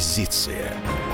Позиция.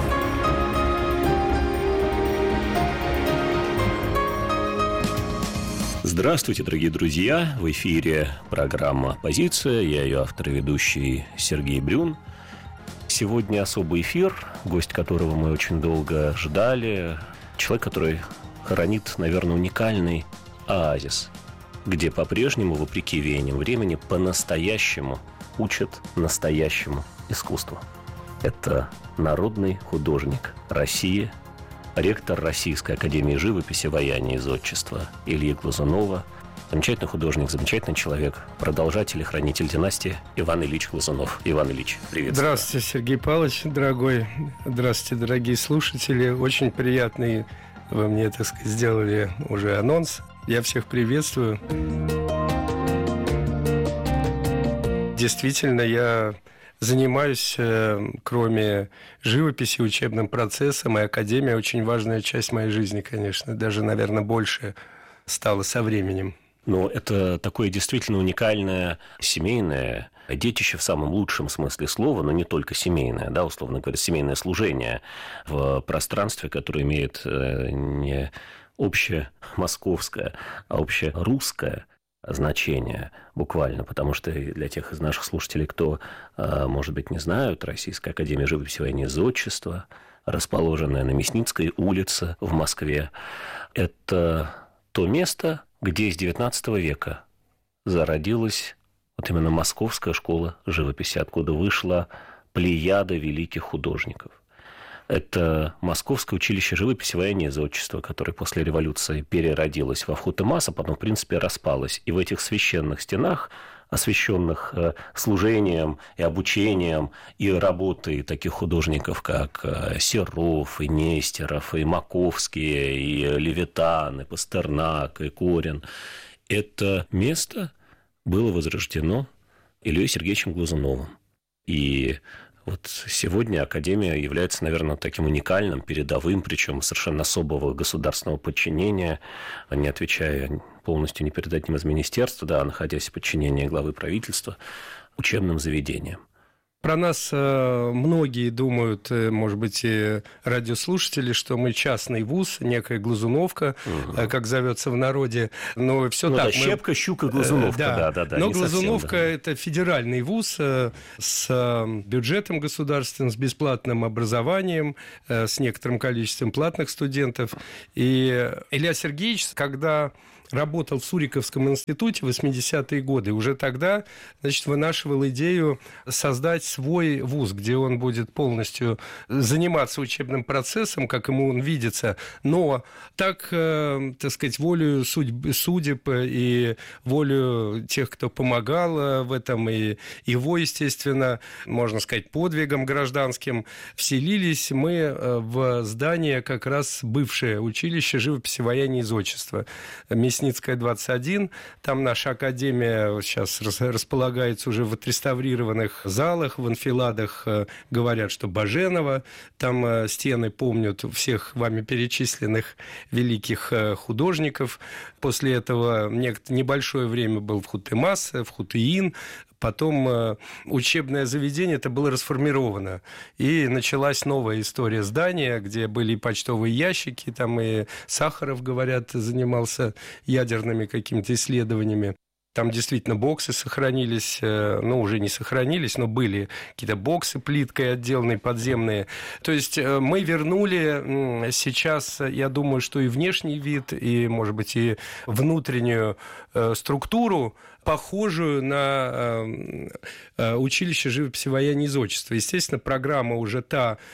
Здравствуйте, дорогие друзья! В эфире программа «Позиция». Я ее автор и ведущий Сергей Брюн. Сегодня особый эфир, гость которого мы очень долго ждали. Человек, который хранит, наверное, уникальный оазис, где по-прежнему, вопреки веяниям времени, по-настоящему учат настоящему искусству. Это народный художник России, ректор Российской академии живописи, ваяния и зодчества Ильи Глазунова, замечательный художник, замечательный человек, продолжатель и хранитель династии Иван Ильич Глазунов. Иван Ильич, приветствую. Здравствуйте, Сергей Павлович, дорогой. Здравствуйте, дорогие слушатели. Очень приятный, вы мне, так сказать, сделали уже анонс. Я всех приветствую. Действительно, я занимаюсь, кроме живописи, учебным процессом, и академия очень важная часть моей жизни, конечно. Даже, наверное, больше стало со временем. Но это такое действительно уникальное семейное детище в самом лучшем смысле слова, но не только семейное, да, условно говоря, семейное служение в пространстве, которое имеет не общемосковское, а общерусское значение буквально, потому что для тех из наших слушателей, кто, может быть, не знают, Российская академия живописи, ваяния и зодчества, расположенная на Мясницкой улице в Москве, это то место, где с XIX века зародилась вот именно Московская школа живописи, откуда вышла плеяда великих художников. Это Московское училище живописи, ваяния и зодчества, которое после революции переродилось во Вхутемас, а потом, в принципе, распалось. И в этих священных стенах, освященных служением и обучением и работой таких художников, как Серов, и Нестеров, и Маковский, и Левитан, и Пастернак, и Корин, это место было возрождено Ильей Сергеевичем Глазуновым. И вот сегодня Академия является, наверное, таким уникальным, передовым, причем совершенно особого государственного подчинения, не отвечая полностью ни перед одним из министерств, да, находясь в подчинении главы правительства, учебным заведением. Про нас многие думают, может быть, и радиослушатели, что мы частный вуз, некая Глазуновка, как зовется в народе. Но все так. Да, щепка, щука, Глазуновка. Да. Но Глазуновка – это федеральный вуз с бюджетом государственным, с бесплатным образованием, с некоторым количеством платных студентов. И Илья Сергеевич, когда работал в Суриковском институте в 80-е годы. Уже тогда, значит, вынашивал идею создать свой вуз, где он будет полностью заниматься учебным процессом, как ему он видится. Но так, так сказать, волею судеб и волею тех, кто помогал в этом, и его, естественно, можно сказать, подвигом гражданским, вселились мы в здание как раз бывшее училище живописи, ваяния и зодчества. Мясницкая, 21. Там наша академия сейчас располагается уже в отреставрированных залах, в анфиладах. Говорят, что Баженова. Там стены помнят всех вами перечисленных великих художников. После этого небольшое время был Вхутемас, Вхутеин. Потом учебное заведение это было расформировано. И началась новая история здания, где были и почтовые ящики, там и Сахаров, говорят, занимался ядерными какими-то исследованиями. Там действительно боксы сохранились, ну, уже не сохранились, но были какие-то боксы плиткой отделанные, подземные. То есть мы вернули сейчас, я думаю, что и внешний вид, и, может быть, и внутреннюю структуру, похожую на училище живописи, ваяния и зодчества. Естественно, программа уже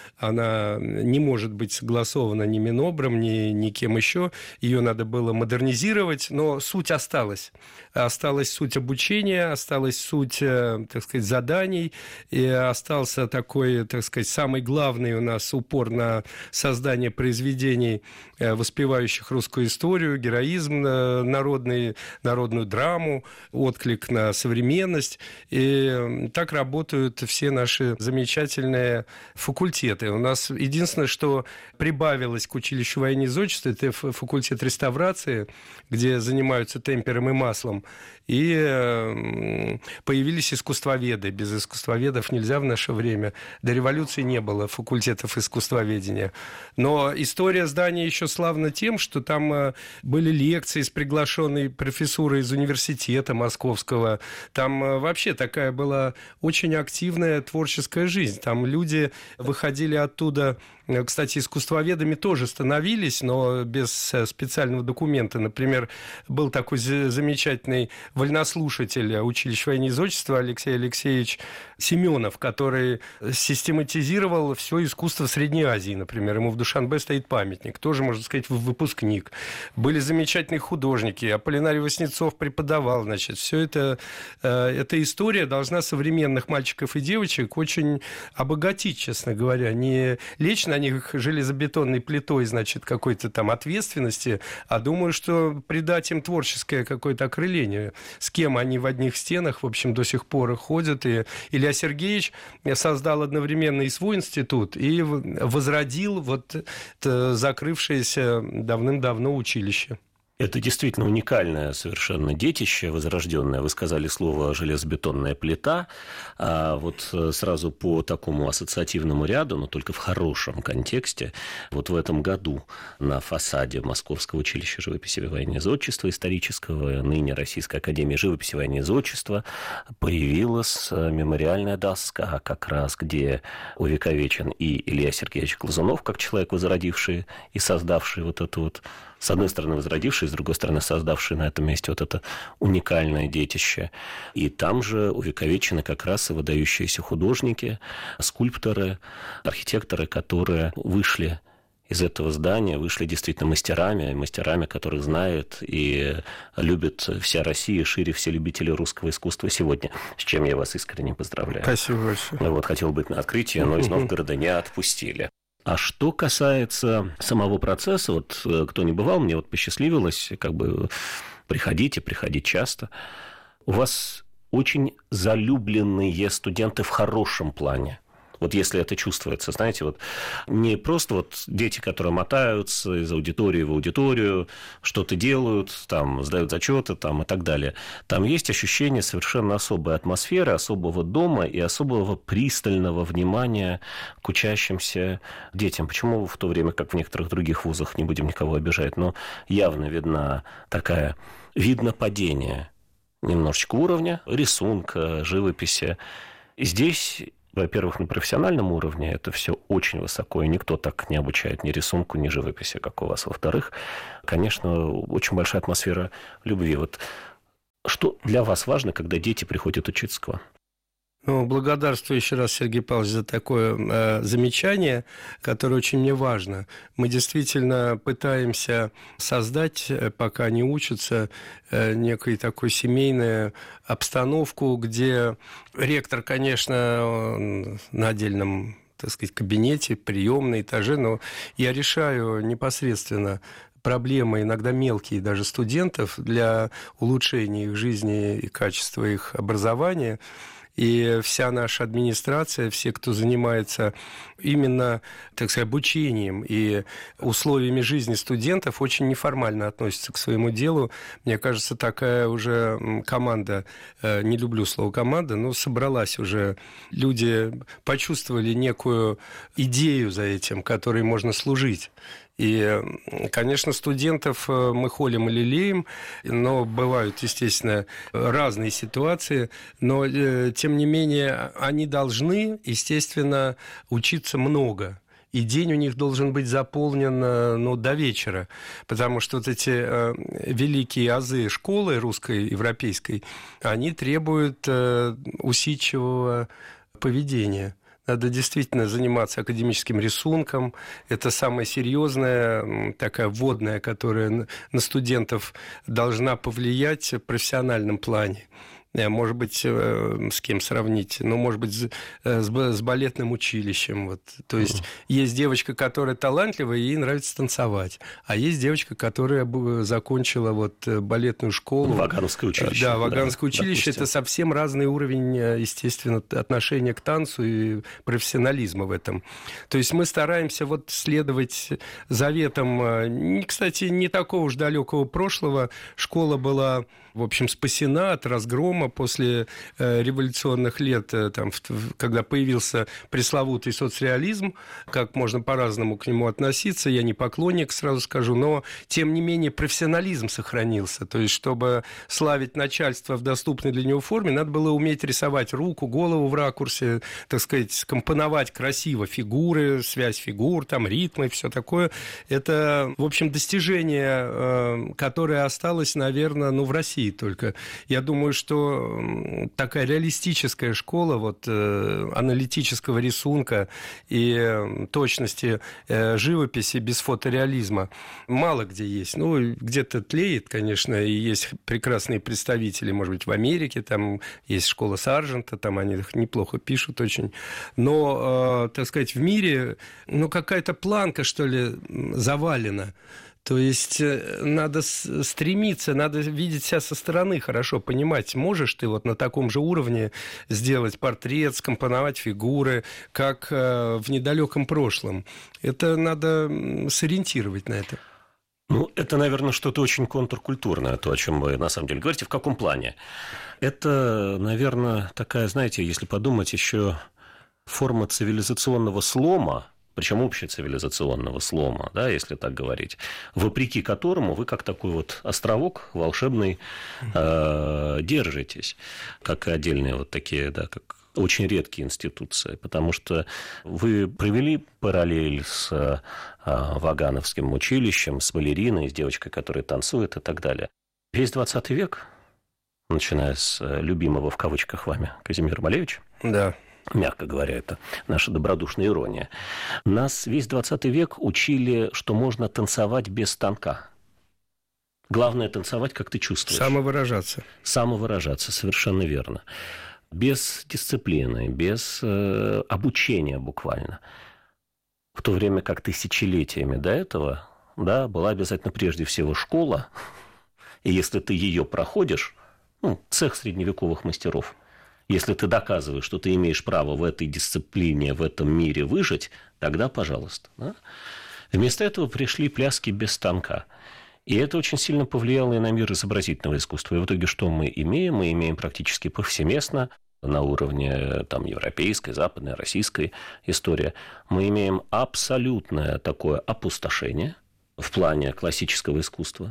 она не может быть согласована ни Минобром, ни кем еще. Ее надо было модернизировать, но суть осталась. Осталась суть обучения, осталась суть, так сказать, заданий, и остался такой, так сказать, самый главный у нас упор на создание произведений, воспевающих русскую историю, героизм народный, народную драму, отклик на современность. И так работают все наши замечательные факультеты. У нас единственное, что прибавилось к училищу военной и зодчества, это факультет реставрации, где занимаются темпером и маслом. И появились искусствоведы. Без искусствоведов нельзя в наше время. До революции не было факультетов искусствоведения. Но история здания еще славна тем, что там были лекции с приглашенной профессурой из университета Московского. Там вообще такая была очень активная творческая жизнь. Там люди выходили оттуда... Кстати, искусствоведами тоже становились, но без специального документа. Например, был такой замечательный вольнослушатель училища военной и зодчества Алексей Алексеевич Семенов, который систематизировал все искусство Средней Азии, например. Ему в Душанбе стоит памятник. Тоже, можно сказать, выпускник. Были замечательные художники. Аполлинарий Васнецов преподавал. Значит, все это... Эта история должна современных мальчиков и девочек очень обогатить, честно говоря. Не лечь на них железобетонной плитой, значит, какой-то там ответственности, а думаю, что придать им творческое какое-то окрыление. С кем они в одних стенах, в общем, до сих пор ходят. И Илья Сергеевич создал одновременно и свой институт, и возродил вот это закрывшееся давным-давно училище. Это действительно уникальное совершенно детище, возрожденное. Вы сказали слово «железобетонная плита». А вот сразу по такому ассоциативному ряду, но только в хорошем контексте, вот в этом году на фасаде Московского училища живописи и военного зодчества исторического, ныне Российской академии живописи и военного зодчества, появилась мемориальная доска, как раз где увековечен и Илья Сергеевич Глазунов, как человек, возродивший и создавший вот эту вот, с одной стороны, возродивший, с другой стороны, создавший на этом месте вот это уникальное детище. И там же увековечены как раз и выдающиеся художники, скульпторы, архитекторы, которые вышли из этого здания, вышли действительно мастерами, которых знает и любит вся Россия, шире все любители русского искусства сегодня, с чем я вас искренне поздравляю. Спасибо большое. Вот, хотел быть на открытии, но из Новгорода не отпустили. А что касается самого процесса, вот кто не бывал, мне вот посчастливилось как бы приходить часто. У вас очень залюбленные студенты в хорошем плане. Вот если это чувствуется, знаете, вот не просто вот дети, которые мотаются из аудитории в аудиторию, что-то делают, там, сдают зачеты там, и так далее. Там есть ощущение совершенно особой атмосферы, особого дома и особого пристального внимания к учащимся детям. Почему в то время, как в некоторых других вузах, не будем никого обижать, но явно видно падение немножечко уровня рисунка, живописи. И здесь... Во-первых, на профессиональном уровне это все очень высоко, и никто так не обучает ни рисунку, ни живописи, как у вас. Во-вторых, конечно, очень большая атмосфера любви. Вот что для вас важно, когда дети приходят учиться к вам? Благодарствую еще раз, Сергей Павлович, за такое замечание, которое очень мне важно. Мы действительно пытаемся создать, пока они учатся, некую такую семейную обстановку, где ректор, конечно, на отдельном, так сказать, кабинете, приемной этаже, но я решаю непосредственно проблемы, иногда мелкие даже студентов, для улучшения их жизни и качества их образования. И вся наша администрация, все, кто занимается именно, так сказать, обучением и условиями жизни студентов, очень неформально относятся к своему делу. Мне кажется, такая уже команда, не люблю слово команда, но собралась уже. Люди почувствовали некую идею за этим, которой можно служить. И, конечно, студентов мы холим и лелеем, но бывают, естественно, разные ситуации, но, тем не менее, они должны, естественно, учиться много. И день у них должен быть заполнен до вечера, потому что вот эти великие азы школы русской, европейской, они требуют усидчивого поведения. Надо действительно заниматься академическим рисунком. Это самая серьезная, такая вводная, которая на студентов должна повлиять в профессиональном плане. может быть, с кем сравнить, ну, может быть, с балетным училищем. Вот. То есть есть девочка, которая талантливая, и ей нравится танцевать, а есть девочка, которая закончила вот балетную школу. Вагановское училище. Да, Вагановское училище. Допустим. Это совсем разный уровень, естественно, отношения к танцу и профессионализма в этом. То есть мы стараемся вот следовать заветам, кстати, не такого уж далекого прошлого. Школа была, в общем, спасена от разгрома после революционных лет, там, когда появился пресловутый соцреализм, как можно по-разному к нему относиться, я не поклонник, сразу скажу, но, тем не менее, профессионализм сохранился, то есть, чтобы славить начальство в доступной для него форме, надо было уметь рисовать руку, голову в ракурсе, так сказать, скомпоновать красиво фигуры, связь фигур, там, ритмы и все такое. Это, в общем, достижение, которое осталось, наверное, в России только. Я думаю, что такая реалистическая школа вот, аналитического рисунка и точности живописи без фотореализма мало где есть. Ну, где-то тлеет, конечно, и есть прекрасные представители, может быть, в Америке, там есть школа Саржента, там они неплохо пишут очень. Но, так сказать, в мире, какая-то планка, что ли, завалена. То есть надо стремиться, надо видеть себя со стороны, хорошо понимать, можешь ты вот на таком же уровне сделать портрет, скомпоновать фигуры, как в недалеком прошлом. Это надо сориентировать на это. Ну, это, наверное, что-то очень контркультурное, то, о чем вы на самом деле говорите. В каком плане? Это, наверное, такая, знаете, если подумать, еще форма цивилизационного слома, причем общецивилизационного слома, да, если так говорить, вопреки которому вы как такой вот островок волшебный держитесь, как и отдельные вот такие, да, как очень редкие институции, потому что вы провели параллель с Вагановским училищем, с балериной, с девочкой, которая танцует и так далее. Весь 20 век, начиная с любимого в кавычках вами Казимира Малевича, да. Мягко говоря, это наша добродушная ирония. Нас весь 20 век учили, что можно танцевать без станка. Главное танцевать, как ты чувствуешь. Самовыражаться. Самовыражаться, совершенно верно. Без дисциплины, без обучения буквально. В то время как тысячелетиями до этого, да, была обязательно прежде всего школа, и если ты ее проходишь, цех средневековых мастеров, если ты доказываешь, что ты имеешь право в этой дисциплине, в этом мире выжить, тогда пожалуйста. Да? Вместо этого пришли пляски без станка. И это очень сильно повлияло и на мир изобразительного искусства. И в итоге что мы имеем? Мы имеем практически повсеместно на уровне там, европейской, западной, российской истории. Мы имеем абсолютное такое опустошение в плане классического искусства.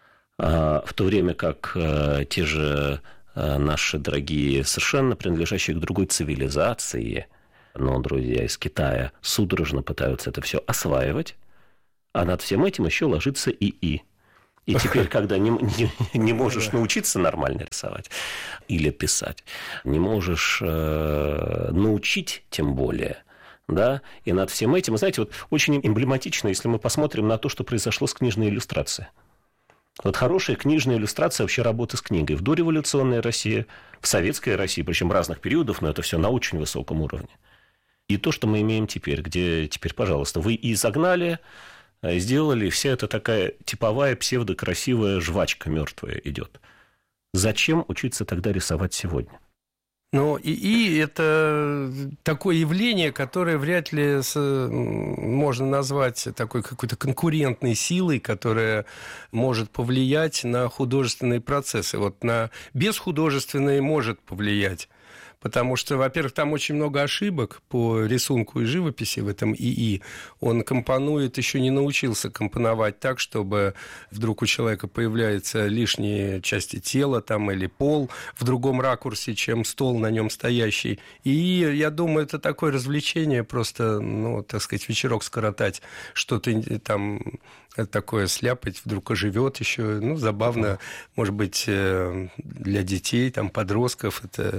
В то время как те же наши дорогие, совершенно принадлежащие к другой цивилизации, но, друзья, из Китая судорожно пытаются это все осваивать, а над всем этим еще ложится ИИ. И теперь, когда не можешь научиться нормально рисовать или писать, не можешь научить тем более, да, и над всем этим, знаете, вот очень эмблематично, если мы посмотрим на то, что произошло с книжной иллюстрацией. Вот хорошая книжная иллюстрация вообще работы с книгой в дореволюционной России, в советской России, причем разных периодов, но это все на очень высоком уровне. И то, что мы имеем теперь, где теперь, пожалуйста, вы и загнали, сделали, вся эта такая типовая псевдокрасивая жвачка мертвая идет. Зачем учиться тогда рисовать сегодня? Ну, и это такое явление, которое вряд ли можно назвать такой какой-то конкурентной силой, которая может повлиять на художественные процессы. Вот на бесхудожественные может повлиять. Потому что, во-первых, там очень много ошибок по рисунку и живописи в этом ИИ. Он компонует, еще не научился компоновать так, чтобы вдруг у человека появляются лишние части тела там, или пол в другом ракурсе, чем стол на нем стоящий. И я думаю, это такое развлечение, просто, так сказать, вечерок скоротать, что-то там такое сляпать, вдруг оживет еще. Забавно, может быть, для детей, там, подростков это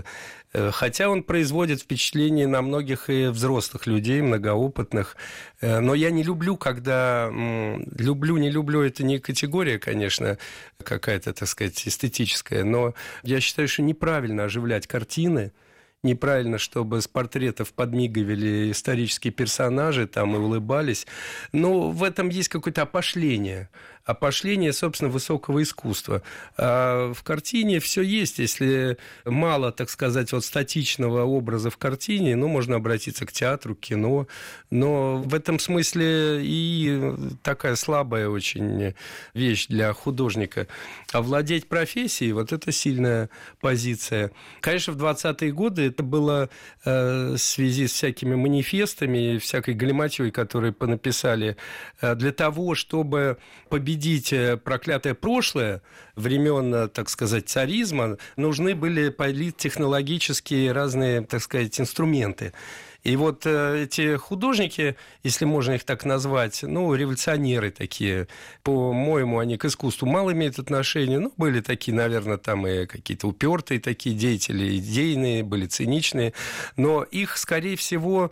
Хотя он производит впечатление на многих и взрослых людей, многоопытных. Но я не люблю, когда... Люблю, не люблю, это не категория, конечно, какая-то, так сказать, эстетическая, но я считаю, что неправильно оживлять картины, неправильно, чтобы с портретов подмигивали исторические персонажи там и улыбались. Но в этом есть какое-то опошление, собственно, высокого искусства. А в картине все есть. Если мало, так сказать, вот статичного образа в картине, можно обратиться к театру, к кино. Но в этом смысле и такая слабая очень вещь для художника. Овладеть профессией, вот это сильная позиция. Конечно, в 20-е годы это было в связи с всякими манифестами и всякой галиматьей, которые понаписали, для того, чтобы победить проклятое прошлое времен, так сказать, царизма, нужны были политтехнологические разные, так сказать, инструменты. И вот эти художники, если можно их так назвать, революционеры такие, по-моему, они к искусству мало имеют отношения, были такие, наверное, там и какие-то упертые такие деятели, идейные, были циничные, но их, скорее всего,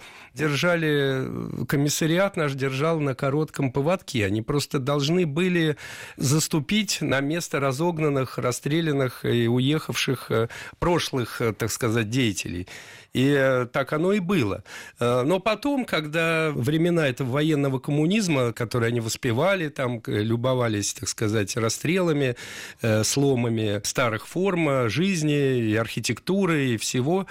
комиссариат наш держал на коротком поводке, они просто должны были заступить на место разогнанных, расстрелянных и уехавших прошлых, так сказать, деятелей. И так оно и было. Но потом, когда времена этого военного коммунизма, которые они воспевали, там, любовались, так сказать, расстрелами, сломами старых форм жизни и архитектуры, и всего,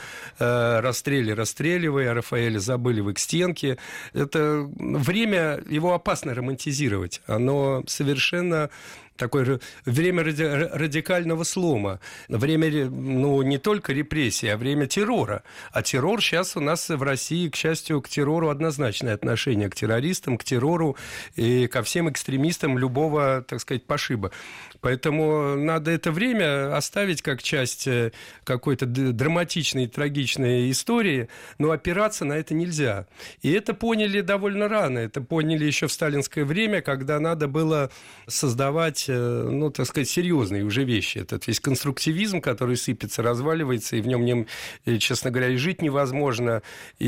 расстреливая, Рафаэля забыли к стенке, это время, его опасно романтизировать. Оно совершенно... Такое время радикального слома, время, не только репрессий, а время террора. А террор сейчас у нас в России, к счастью, к террору однозначное отношение, к террористам, к террору и ко всем экстремистам любого, так сказать, пошиба. Поэтому надо это время оставить как часть какой-то драматичной, трагичной истории, но опираться на это нельзя. И это поняли довольно рано. Это поняли еще в сталинское время, когда надо было создавать, так сказать, серьезные уже вещи. Этот весь конструктивизм, который сыпется, разваливается, и в нем, честно говоря, и жить невозможно.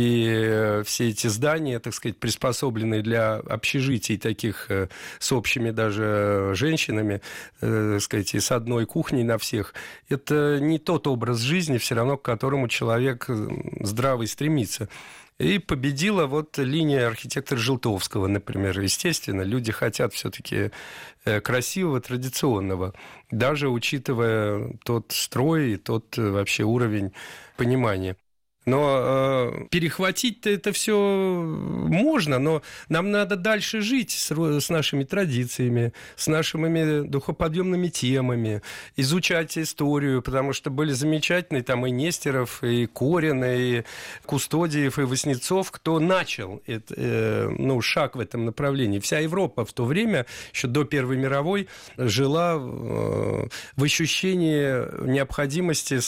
И все эти здания, так сказать, приспособленные для общежитий таких с общими даже женщинами, так сказать, и с одной кухней на всех, это не тот образ жизни, все равно, к которому человек здравый стремится. И победила линия архитектора Желтовского, например. Естественно, люди хотят все-таки красивого, традиционного, даже учитывая тот строй и тот вообще уровень понимания. Но перехватить-то это все можно, но нам надо дальше жить с нашими традициями, с нашими духоподъемными темами, изучать историю, потому что были замечательные там и Нестеров, и Корин, и Кустодиев, и Васнецов, кто начал шаг в этом направлении. Вся Европа в то время, еще до Первой мировой, жила в ощущении необходимости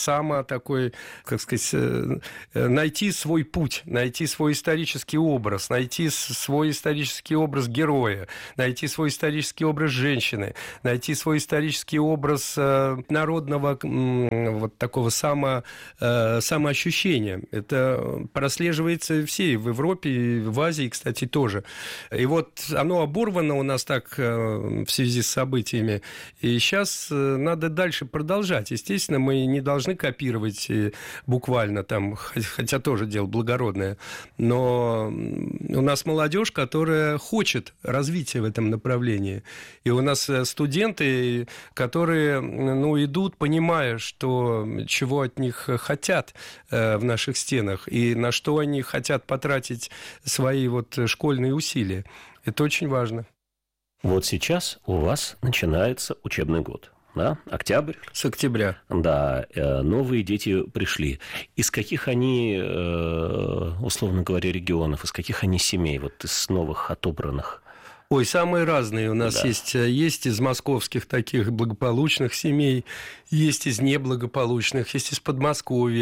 найти свой путь, найти свой исторический образ, найти свой исторический образ героя, найти свой исторический образ женщины, найти свой исторический образ народного такого самоощущения. Это прослеживается всей в Европе, и в Азии, кстати, тоже. И оно оборвано у нас так в связи с событиями. И сейчас надо дальше продолжать. Естественно, мы не должны копировать буквально там, хотя тоже дело благородное, но у нас молодежь, которая хочет развития в этом направлении. И у нас студенты, которые идут, понимая, чего от них хотят в наших стенах и на что они хотят потратить свои школьные усилия. Это очень важно. Сейчас у вас начинается учебный год. Да? Октябрь. С октября. Да, новые дети пришли. Из каких они, условно говоря, регионов, из каких они семей, из новых отобранных? Ой, самые разные у нас есть из московских таких благополучных семей, есть из неблагополучных, есть из Подмосковья.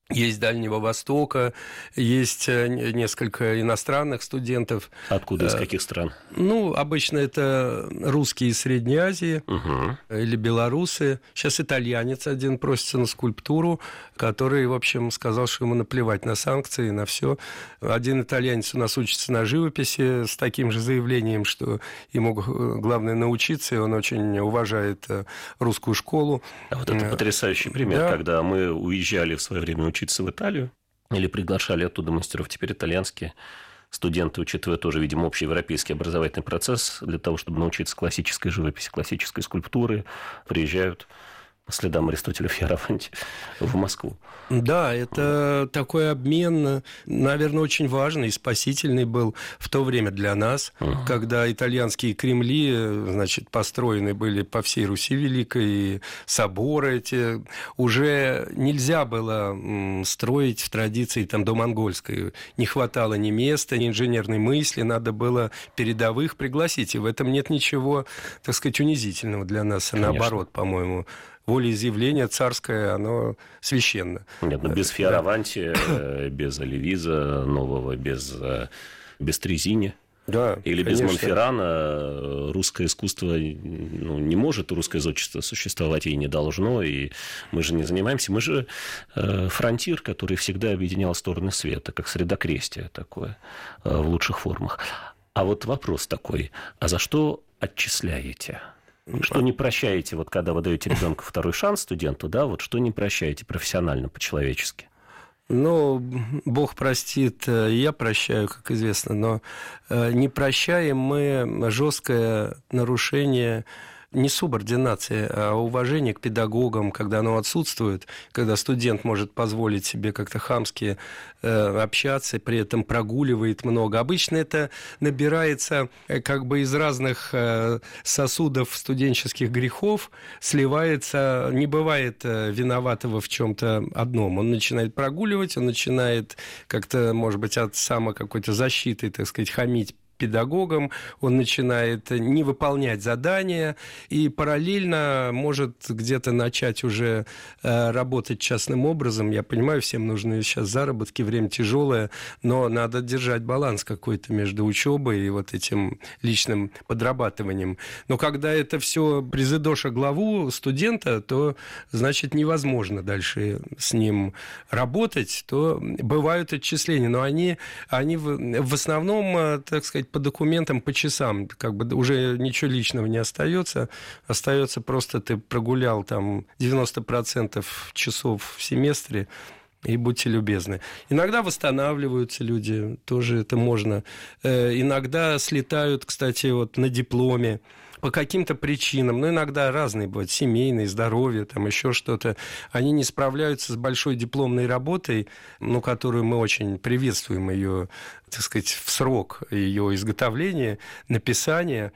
есть Дальнего Востока, есть несколько иностранных студентов. Откуда, из каких стран? Ну, обычно это русские из Средней Азии или белорусы. Сейчас итальянец один просится на скульптуру, который, в общем, сказал, что ему наплевать на санкции, на все. Один итальянец у нас учится на живописи с таким же заявлением, что ему главное научиться, и он очень уважает русскую школу. А вот это потрясающий пример, да. Когда мы уезжали в свое время учиться в Италию или приглашали оттуда мастеров, теперь итальянские студенты, учитывая тоже, видимо, общеевропейский образовательный процесс, для того, чтобы научиться классической живописи, классической скульптуре, приезжают по следам Аристотеля Фьораванти в Москву. Да, это такой обмен, наверное, очень важный и спасительный был в то время для нас, когда итальянские Кремли, значит, построены были по всей Руси Великой, и соборы эти. Уже нельзя было строить в традиции там домонгольской. Не хватало ни места, ни инженерной мысли, надо было передовых пригласить. И в этом нет ничего, так сказать, унизительного для нас. Конечно. Наоборот, по-моему, волеизъявление царское, оно священно. Нет, но без Фьораванти, без Оливиза нового, без Трезини. Да, или конечно. Без Монферрана русское искусство не может, русское зодчество существовать и не должно, и мы же не занимаемся. Мы же фронтир, который всегда объединял стороны света, как средокрестие такое в лучших формах. А вот вопрос такой, а за что отчисляете? Что не прощаете, вот когда вы даете ребенку второй шанс студенту, да, вот что не прощаете профессионально, по-человечески? Ну, Бог простит, я прощаю, как известно, но не прощаем мы жесткое нарушение не субординации, а уважение к педагогам, когда оно отсутствует, когда студент может позволить себе как-то хамски общаться, при этом прогуливает много. Обычно это набирается как бы из разных сосудов студенческих грехов, сливается, не бывает виноватого в чем-то одном. Он начинает прогуливать, он начинает как-то, может быть, от самой какой-то защиты, так сказать, хамить педагогам, он начинает не выполнять задания и параллельно может где-то начать уже работать частным образом. Я понимаю, всем нужны сейчас заработки, время тяжелое, но надо держать баланс какой-то между учебой и вот этим личным подрабатыванием. Но когда это все призыдоша главу студента, то, значит, невозможно дальше с ним работать, то бывают отчисления, но они в основном, так сказать, по документам, по часам, как бы уже ничего личного не остается, остается просто ты прогулял там 90% часов в семестре, и будьте любезны. Иногда восстанавливаются люди, тоже это можно. Иногда слетают, кстати, вот на дипломе, по каким-то причинам, но иногда разные бывают, семейные, здоровье, там еще что-то, они не справляются с большой дипломной работой, которую мы очень приветствуем, ее, так сказать, в срок ее изготовления, написания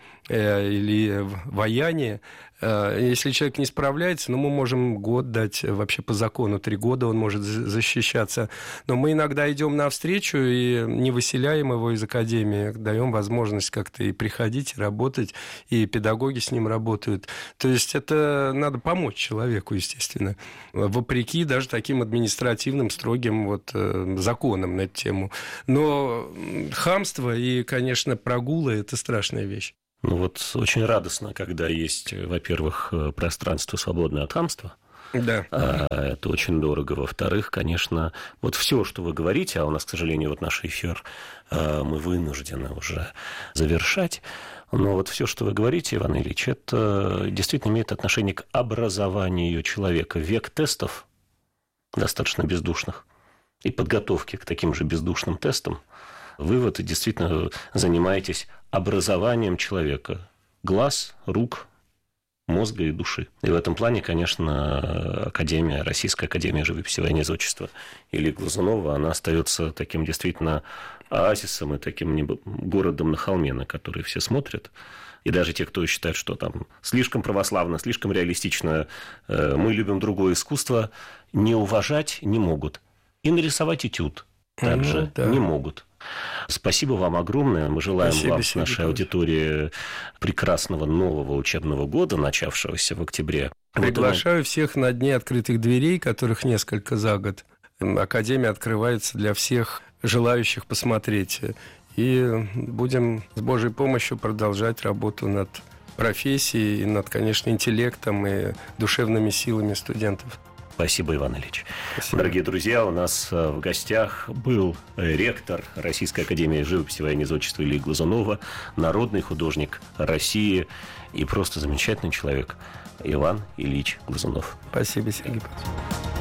или ваяния. Если человек не справляется, мы можем год дать, вообще по закону 3 года он может защищаться, но мы иногда идем навстречу и не выселяем его из академии, даем возможность как-то и приходить, и работать, и педагоги с ним работают. То есть это надо помочь человеку, естественно, вопреки даже таким административным, строгим законам на эту тему. Но хамство и, конечно, прогулы – это страшная вещь. Очень радостно, когда есть, во-первых, пространство, свободное от хамства. Да. Это очень дорого. Во-вторых, конечно, все, что вы говорите, а у нас, к сожалению, наш эфир мы вынуждены уже завершать, но все, что вы говорите, Иван Ильич, это действительно имеет отношение к образованию человека. Век тестов, достаточно бездушных, и подготовки к таким же бездушным тестам. Вы действительно занимаетесь образованием человека. Глаз, рук, мозга и души. И в этом плане, конечно, Российская академия живописи, ваяния и зодчества Ильи Глазунова, она остается таким действительно оазисом и таким городом на холме, на который все смотрят. И даже те, кто считает, что там слишком православно, слишком реалистично, мы любим другое искусство, не уважать не могут. И нарисовать этюд также не могут. Спасибо вам огромное. Мы желаем вам, нашей аудитории, прекрасного нового учебного года, начавшегося в октябре. Приглашаю всех на дни открытых дверей, которых несколько за год. Академия открывается для всех желающих посмотреть. И будем с Божьей помощью продолжать работу над профессией, и над, конечно, интеллектом и душевными силами студентов. Спасибо, Иван Ильич. Спасибо. Дорогие друзья, у нас в гостях был ректор Российской академии живописи, военизодчества Ильи Глазунова, народный художник России и просто замечательный человек Иван Ильич Глазунов. Спасибо, Сергей Павлович.